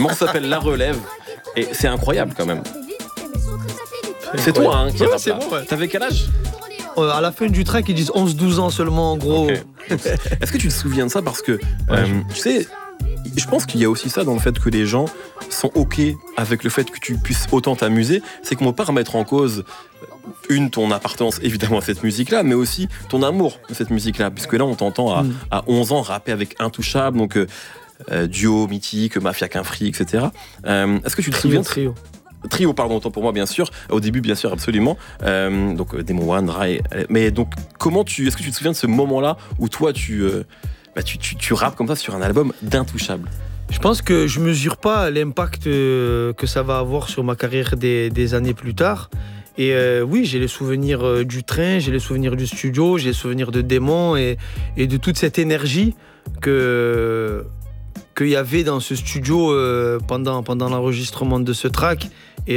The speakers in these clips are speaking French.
morceau s'appelle La Relève. Et c'est incroyable quand même. C'est toi qui rappe c'est là. bon, ouais. T'avais quel âge? À la fin du track, ils disent 11-12 ans seulement, en gros. Okay. Est-ce que tu te souviens de ça? Parce que, tu sais, je pense qu'il y a aussi ça dans le fait que les gens sont OK avec le fait que tu puisses autant t'amuser. C'est qu'on ne peut pas remettre en cause, ton appartenance évidemment à cette musique-là, mais aussi ton amour de cette musique-là. Puisque là, on t'entend à 11 ans rapper avec Intouchable, donc duo mythique, Mafia qu'un free, etc. Est-ce que tu te souviens? Trio, pardon, autant pour moi, bien sûr. Au début, bien sûr, absolument. Donc, Demo One, Dry. Mais donc, est-ce que tu te souviens de ce moment-là où toi, tu rappes comme ça sur un album d'Intouchable? Je pense que je mesure pas l'impact que ça va avoir sur ma carrière des années plus tard. Et oui, j'ai les souvenirs du train, j'ai les souvenirs du studio, j'ai les souvenirs de Démon et de toute cette énergie qu'il y avait dans ce studio pendant l'enregistrement de ce track.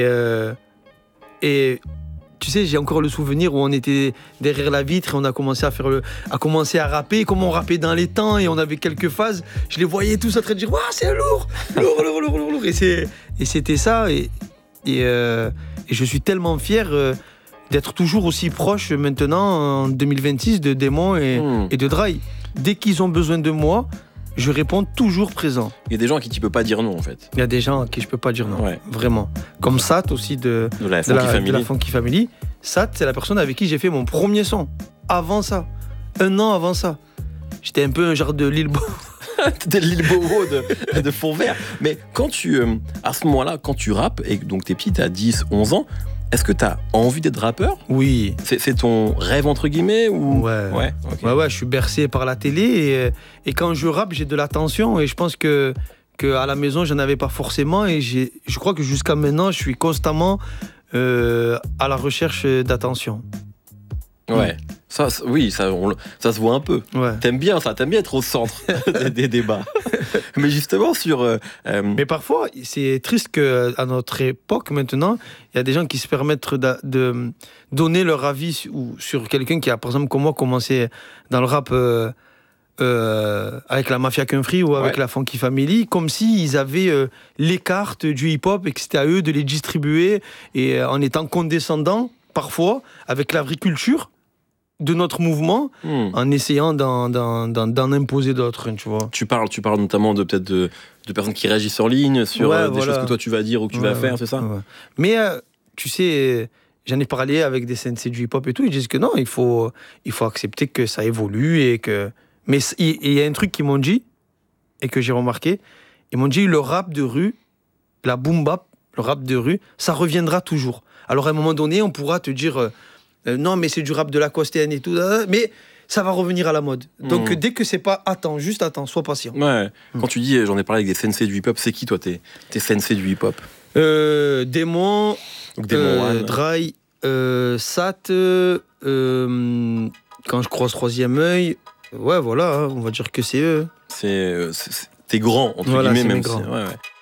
Et tu sais, j'ai encore le souvenir où on était derrière la vitre et on a commencé à rapper, comme on rappait dans les temps et on avait quelques phases. Je les voyais tous en train de dire « Waouh, c'est lourd !» Et c'était ça. Et je suis tellement fier d'être toujours aussi proche maintenant, en 2026, de Démon et de Dry. Dès qu'ils ont besoin de moi, je réponds toujours présent. Il y a des gens à qui tu peux pas dire non, en fait. Il y a des gens à qui je peux pas dire non, vraiment. Comme Sat aussi de la Funky Family. Sat, c'est la personne avec qui j'ai fait mon premier son. Avant ça, 1 an avant ça. J'étais un peu un genre de Lil Bo. T'étais Lil Bobo de fond vert. Mais quand à ce moment-là, quand tu rappes, et donc t'es petit, t'as 10, 11 ans, est-ce que t'as envie d'être rappeur? Oui. C'est ton rêve, entre guillemets, ou... Ouais, je suis bercé par la télé et quand je rappe, j'ai de l'attention et je pense que à la maison, j'en avais pas forcément et je crois que jusqu'à maintenant, je suis constamment à la recherche d'attention. Ouais, ça se voit un peu. Ouais. T'aimes bien être au centre des débats. Mais justement Mais parfois, c'est triste qu'à notre époque maintenant, il y a des gens qui se permettent de donner leur avis sur quelqu'un qui a, par exemple, comme moi, commencé dans le rap avec la Mafia qu'un free ou avec la Funky Family, comme s'ils avaient les cartes du hip-hop et que c'était à eux de les distribuer et en étant condescendants, parfois, avec la vraie culture de notre mouvement, en essayant d'en imposer d'autres, tu vois. Tu parles notamment de personnes qui réagissent en ligne sur des choses que toi tu vas dire ou que tu vas faire, c'est ça? Mais tu sais, j'en ai parlé avec des sensei du hip-hop et tout, ils disent que non, il faut accepter que ça évolue et que... Mais il y a un truc qu'ils m'ont dit et que j'ai remarqué, ils m'ont dit le rap de rue, la boom bap, le rap de rue, ça reviendra toujours. Alors à un moment donné, on pourra te dire... non, mais c'est du rap de la Costéenne et tout, mais ça va revenir à la mode. Donc dès que c'est pas, juste attends, sois patient. Ouais. Quand tu dis, j'en ai parlé avec des sensei du hip-hop, c'est qui toi tes sensei du hip-hop? Démon, Dry, Sat, quand je croise Troisième œil, ouais voilà, on va dire que c'est eux. T'es grand, entre guillemets, même si... Ouais.